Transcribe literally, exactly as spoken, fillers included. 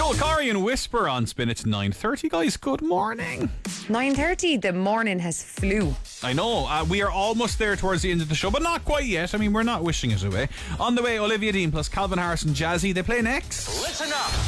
Noel Corey and Whisper on Spin. It's nine thirty, guys. Good morning. nine thirty, the morning has flew. I know, uh, we are almost there towards the end of the show, but not quite yet. I mean, we're not wishing it away. On the way, Olivia Dean plus Calvin Harris and Jazzy. They play next. Listen up.